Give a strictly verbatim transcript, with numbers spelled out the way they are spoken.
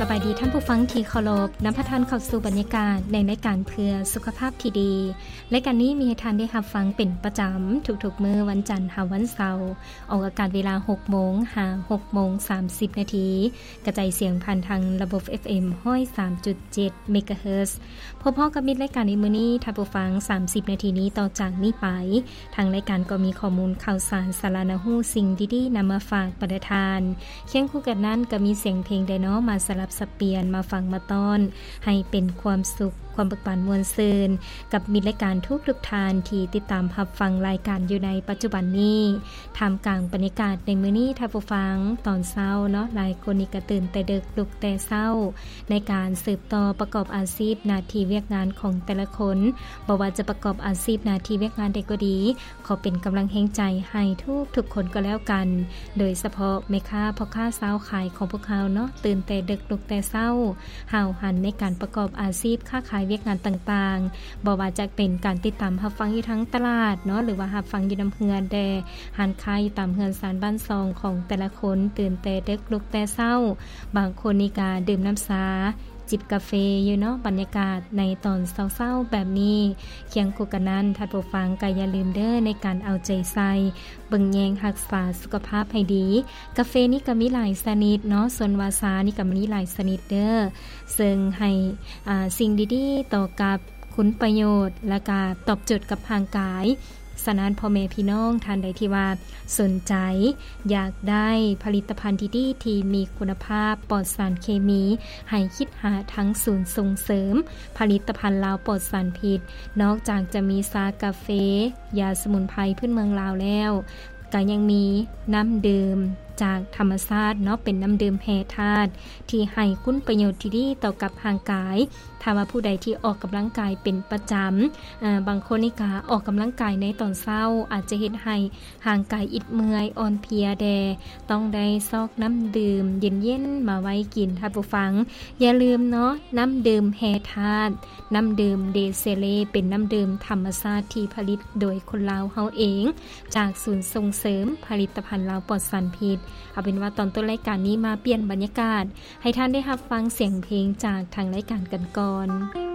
สบายดีท่านผู้ฟังที่เคารพนำพระทานเข้าสู่บรรยากาศในรายการเพื่อสุขภาพที่ดีรายการนี้มีให้ท่านได้รับฟังเป็นประจำทุกๆมื้อวันจันทร์ถึงวันเสาร์ออกอากาศเวลา หกโมง ถึง หกโมงสามสิบ นาทีกระจายเสียงผ่านทางระบบ เอฟ เอ็ม หนึ่งศูนย์สาม จุด เจ็ด เมกะเฮิรตซ์พบๆกับมิตรรายการในมื้อนี้ท่านผู้ฟังสามสิบนาทีนี้ต่อจากนี้ไปทางรายการก็มีข้อมูลข่าวสารสาระน่ารู้สิ่งดีๆนำมาฝากประทานเคียงคู่กันนั้นก็มีเสียงเพลงไดเนาะมาสลับสับเปลี่ยนมาฟังมาต้อนให้เป็นความสุขความเบิกบานมวลซื่นกับมิตรรายการทุกทุกทานที่ติดตามรับฟังรายการอยู่ในปัจจุบันนี้ท่ามกลางบรรยากาศในมื้อนี้ท่านผู้ฟังตอนเช้าเนาะหลายคนนี่ก็ตื่นแต่ดึกลุกแต่เช้าในการสืบต่อประกอบอาชีพหน้าที่เวียกงานของแต่ละคนบ่ว่าจะประกอบอาชีพหน้าที่เวียกงานใดก็ดีขอเป็นกำลังแห่งใจให้ทุกทุกคนก็แล้วกันโดยเฉพาะแม่ค้าพ่อค้าสาวขายของพวกเขาเนาะตื่นแต่ดึกลุกแต่เช้าห่าวหันในการประกอบอาชีพค้าขายเวียกงานต่างๆบ่ว่าจะเป็นการติดตามรับฟังอยู่ทั้งตลาดเนาะหรือว่ารับฟังอยู่นำเฮือนแดหันค้าอยู่ตามเฮือนสารบ้านซองของแต่ละคนตื่นแต่ดึกลุกแต่เช้าบางคนนี่ก็ดื่มน้ำชาจิบกาแฟอยู่เนาะบรรยากาศในตอนเช้าๆแบบนี้เคียงคู่กันนั้นท่านผู้ฟังก็อย่าลืมเด้อในการเอาใจใส่เบิ่งแยงรักษาสุขภาพให้ดีกาแฟนี่ก็มีหลายชนิดเนาะส่วนวาซานี่ก็มีหลายชนิดเด้อซึ่งให้อ่าสิ่งดีๆต่อกับคุณประโยชน์และก็ตอบโจทย์กับร่างกายสนานพ่อแม่พี่น้องท่านใดที่ว่าสนใจอยากได้ผลิตภัณฑ์ที่ดีที่มีคุณภาพปลอดสารเคมีให้คิดหาทั้งศูนย์ส่งเสริมผลิตภัณฑ์ลาวปลอดสารพิษนอกจากจะมีชากาแฟยาสมุนไพรพื้นเมืองลาวแล้วก็ยังมีน้ำดื่มจากธรรมชาติเนาะเป็นน้ำดื่มแร่ธาตุที่ให้คุณประโยชน์ที่ดีต่อกับร่างกายถ้าว่าผู้ใดที่ออกกำลังกายเป็นประจำเอ่อบางคนนี่ก็ออกกำลังกายในตอนเช้าอาจจะเฮ็ดให้ร่างกายอิดเมื่อยอ่อนเพลียแดต้องได้ซอกน้ำดื่มเย็นๆมาไว้กินท่านผู้ฟังอย่าลืมเนาะน้ำดื่มแร่ธาตุน้ำดื่มเดเซเลเป็นน้ำดื่มธรรมชาติที่ผลิตโดยคนลาวเฮาเองจากศูนย์ส่งเสริมผลิตภัณฑ์ลาวปลอดสารพิษเอาเป็นว่าตอนต้นรายการนี้มาเปลี่ยนบรรยากาศให้ท่านได้รับฟังเสียงเพลงจากทางรายการกันก่อน